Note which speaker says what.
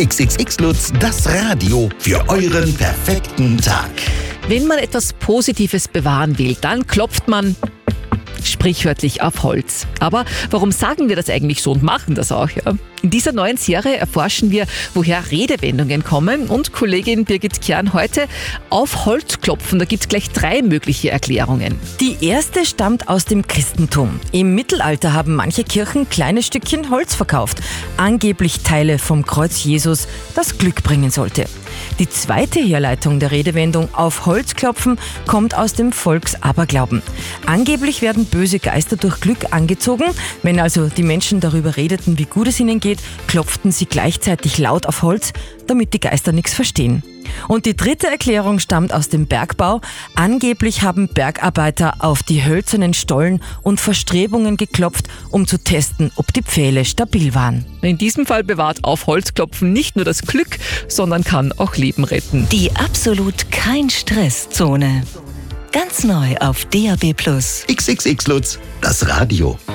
Speaker 1: XXX Lutz, das Radio für euren perfekten Tag.
Speaker 2: Wenn man etwas Positives bewahren will, dann klopft man sprichwörtlich auf Holz. Aber warum sagen wir das eigentlich so und machen das auch? Ja? In dieser neuen Serie erforschen wir, woher Redewendungen kommen, und Kollegin Birgit Kern heute auf Holz klopfen. Da gibt es gleich 3 mögliche Erklärungen.
Speaker 3: Die erste stammt aus dem Christentum. Im Mittelalter haben manche Kirchen kleine Stückchen Holz verkauft, angeblich Teile vom Kreuz Jesus, das Glück bringen sollte. Die zweite Herleitung der Redewendung auf Holz klopfen kommt aus dem Volksaberglauben. Angeblich werden böse Geister durch Glück angezogen. Wenn also die Menschen darüber redeten, wie gut es ihnen geht, klopften sie gleichzeitig laut auf Holz, damit die Geister nichts verstehen. Und die dritte Erklärung stammt aus dem Bergbau. Angeblich haben Bergarbeiter auf die hölzernen Stollen und Verstrebungen geklopft, um zu testen, ob die Pfähle stabil waren.
Speaker 2: In diesem Fall bewahrt auf Holz klopfen nicht nur das Glück, sondern kann auch Leben retten.
Speaker 4: Die absolut kein Stresszone. Ganz neu auf DAB+.
Speaker 1: XXX Lutz, das Radio.